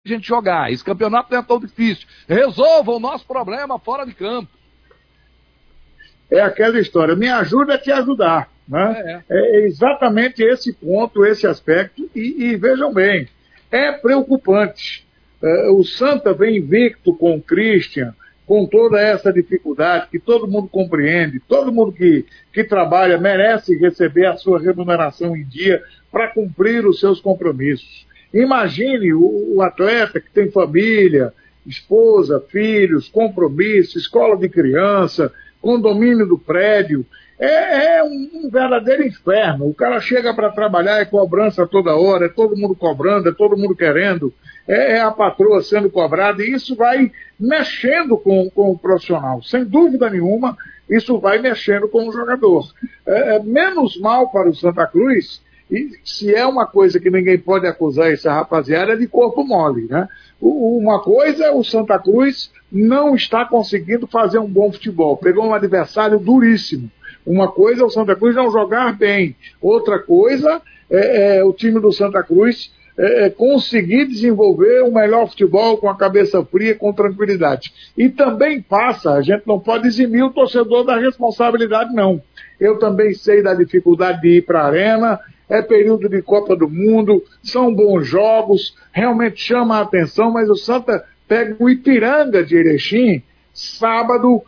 a gente jogar. Esse campeonato não é tão difícil. Resolva o nosso problema fora de campo. É aquela história, me ajuda a te ajudar. Né? É exatamente esse ponto, esse aspecto, e vejam bem, é preocupante. O Santa vem invicto com o Christian, com toda essa dificuldade, que todo mundo compreende, todo mundo que trabalha merece receber a sua remuneração em dia para cumprir os seus compromissos. Imagine o atleta que tem família, esposa, filhos, compromisso, escola de criança, condomínio do prédio. É um verdadeiro inferno. O cara chega para trabalhar, é cobrança toda hora, é todo mundo cobrando, é todo mundo querendo, é a patroa sendo cobrada, e isso vai mexendo com o profissional. Sem dúvida nenhuma, isso vai mexendo com o jogador. Menos mal para o Santa Cruz, e se é uma coisa que ninguém pode acusar essa rapaziada, é de corpo mole, né? Uma coisa é o Santa Cruz não está conseguindo fazer um bom futebol. Pegou um adversário duríssimo. Uma coisa é o Santa Cruz não jogar bem. Outra coisa é o time do Santa Cruz conseguir desenvolver um melhor futebol com a cabeça fria, com tranquilidade. E também passa, a gente não pode eximir o torcedor da responsabilidade, não. Eu também sei da dificuldade de ir para a arena, é período de Copa do Mundo, são bons jogos, realmente chama a atenção, mas o Santa pega o Ipiranga de Erechim, sábado,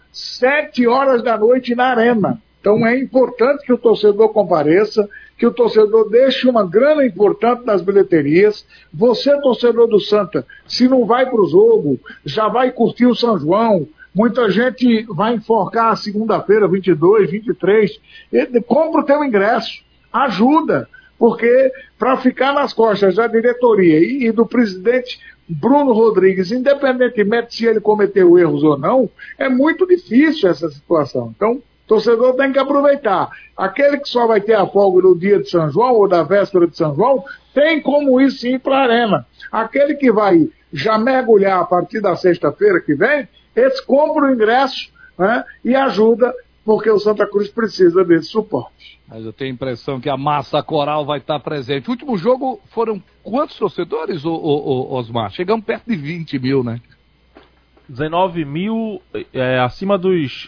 7 horas da noite na arena. Então é importante que o torcedor compareça, que o torcedor deixe uma grana importante nas bilheterias. Você, torcedor do Santa, se não vai para o jogo, já vai curtir o São João. Muita gente vai enforcar a segunda-feira, 22, 23. Compra o teu ingresso, ajuda, porque para ficar nas costas da diretoria e do presidente Bruno Rodrigues, independentemente se ele cometeu erros ou não, é muito difícil essa situação. Então, o torcedor tem que aproveitar. Aquele que só vai ter a folga no dia de São João ou da véspera de São João, tem como ir sim para a arena. Aquele que vai já mergulhar a partir da sexta-feira que vem, esse compra o ingresso, né, e ajuda, porque o Santa Cruz precisa desse suporte. Mas eu tenho a impressão que a massa coral vai estar presente. O último jogo foram quantos torcedores, Osmar? Chegamos perto de 20 mil, né? 19 mil, acima dos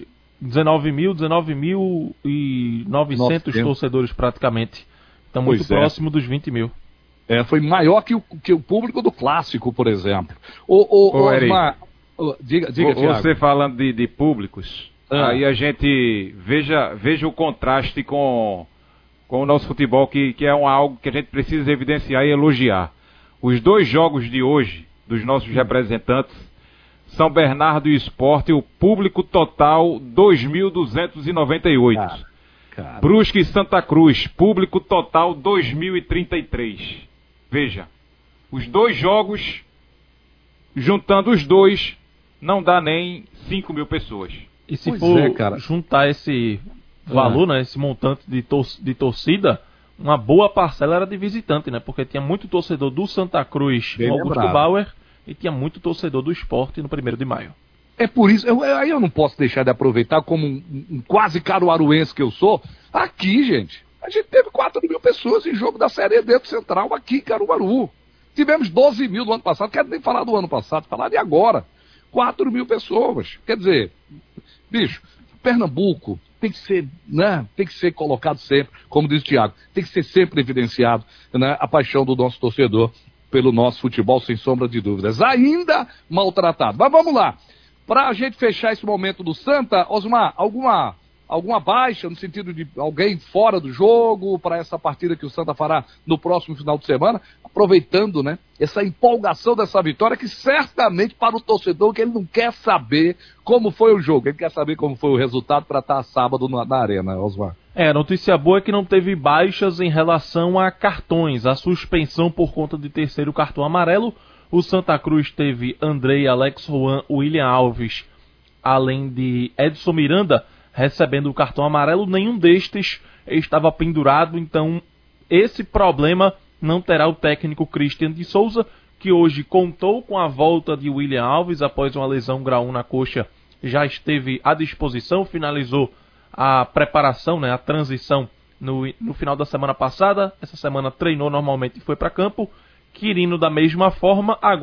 19.900 torcedores praticamente. Então muito próximo dos 20 mil. Foi maior que o público do Clássico, por exemplo. Osmar, diga, Thiago. Você falando de públicos, aí a gente veja o contraste com o nosso futebol, que é algo que a gente precisa evidenciar e elogiar. Os 2 jogos de hoje, dos nossos representantes, São Bernardo e Sport, o público total 2.298. Brusque e Santa Cruz, público total 2.033. Veja, os 2 jogos, juntando os 2, não dá nem 5 mil pessoas. E se for juntar esse valor, né, esse montante de torcida, uma boa parcela era de visitante, né? Porque tinha muito torcedor do Santa Cruz no Augusto Bauer e tinha muito torcedor do Sport no 1º de maio. É por isso, aí eu não posso deixar de aproveitar, como um quase caruaruense que eu sou, aqui, gente. A gente teve 4 mil pessoas em jogo da Série D do Central aqui em Caruaru. Tivemos 12 mil no ano passado, quero nem falar do ano passado, falar de agora. 4 mil pessoas. Quer dizer, bicho, Pernambuco tem que ser, né, tem que ser colocado sempre, como diz o Thiago, tem que ser sempre evidenciado, né, a paixão do nosso torcedor pelo nosso futebol, sem sombra de dúvidas. Ainda maltratado. Mas vamos lá. Para a gente fechar esse momento do Santa, Osmar, alguma baixa no sentido de alguém fora do jogo para essa partida que o Santa fará no próximo final de semana, aproveitando, né, essa empolgação dessa vitória, que certamente para o torcedor que ele não quer saber como foi o jogo, ele quer saber como foi o resultado para estar sábado na arena, Osmar. A notícia boa é que não teve baixas em relação a cartões, a suspensão por conta de terceiro cartão amarelo. O Santa Cruz teve Andrei, Alex Juan, William Alves, além de Edson Miranda, recebendo o cartão amarelo. Nenhum destes estava pendurado, então esse problema não terá o técnico Christian de Souza, que hoje contou com a volta de William Alves após uma lesão grau 1 na coxa, já esteve à disposição, finalizou a preparação, né, a transição no final da semana passada. Essa semana treinou normalmente e foi para campo. Quirino da mesma forma, agora